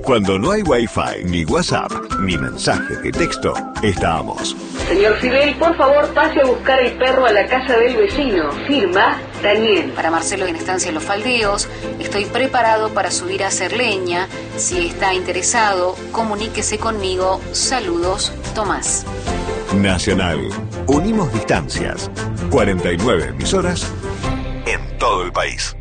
Cuando no hay Wi-Fi, ni WhatsApp, ni mensaje de texto, estamos. Señor Fidel, por favor, pase a buscar el perro a la casa del vecino. Firma, Daniel. Para Marcelo en Estancia Los Faldeos, estoy preparado para subir a hacer leña. Si está interesado, comuníquese conmigo. Saludos, Tomás. Nacional. Unimos distancias. 49 emisoras en todo el país.